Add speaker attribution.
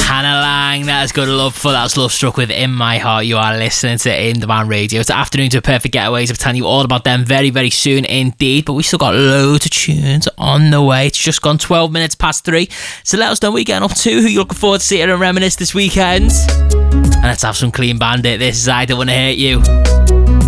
Speaker 1: Hannah Lang, that is good love for that's Love Struck with In My Heart. You are listening to In Demand Radio. It's Afternoon to Perfect Getaways. I'm telling you all about them very, very soon indeed. But we still got loads of tunes on the way. It's just gone 12 minutes past 3. So let us know what you're getting up to, who you're looking forward to seeing and reminisce this weekend. And let's have some Clean Bandit. This is I Don't Want to Hurt You.